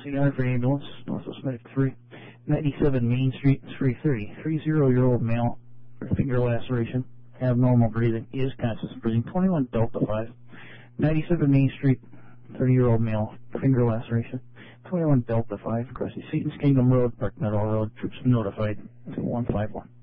LCR for ambulance, Northwest Medic 3, 97 Main Street, 330. 30-year-old male, finger laceration, abnormal breathing, is conscious breathing, 21 Delta 5. 97 Main Street, 30-year-old male, finger laceration, 21 Delta 5, across the Satan's Kingdom Road, Park Meadow Road, troops notified to 151.